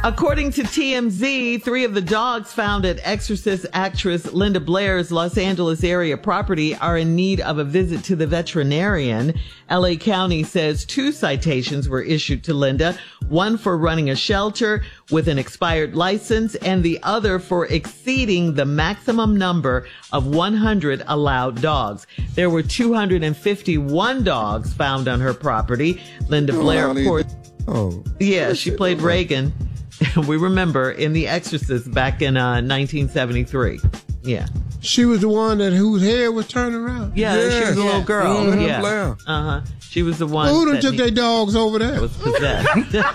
According to TMZ, 3 of the dogs found at Exorcist actress Linda Blair's Los Angeles area property are in need of a visit to the veterinarian. LA County says 2 citations were issued to Linda, one for running a shelter with an expired license and the other for exceeding the maximum number of 100 allowed dogs. There were 251 dogs found on her property. Linda Blair, of course. Oh. Yeah, she played Reagan. We remember in The Exorcist back in 1973. Yeah. She was the one whose hair was turning around. Yeah, she was a little girl. Mm-hmm. Yeah. Uh-huh. She was the one. Well, who done took their dogs over there? Was possessed.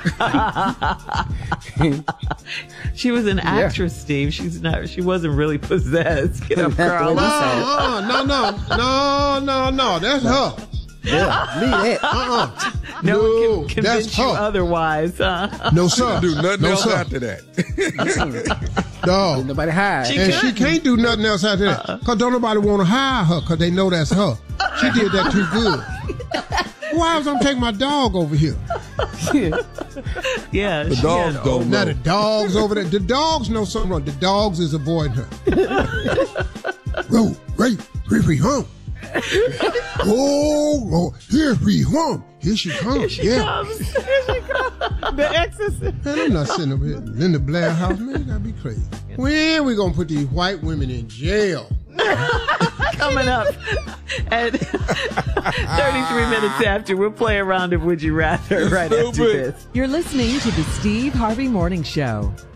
She was an actress, Steve. She wasn't really possessed. Get up, girl. No. That's her. Yeah, leave that. No one can convince you otherwise. No, sir. Do nothing else after that. Dog. Nobody hide. She can't do nothing else after that. Because don't nobody want to hire her because they know that's her. She did that too good. Why was I taking my dog over here? Yeah. The dogs don't know. Now the dogs over there. The dogs know something wrong. The dogs is avoiding her. Roll, right, free home. Oh, here we home. Here she comes. Here she comes. The Exorcist. Man, I'm not sitting over here in Linda Blair house, man. You gotta be crazy. When we gonna put these white women in jail? Coming up at 33 minutes after, we'll play a round of Would You Rather right after this. You're listening to the Steve Harvey Morning Show.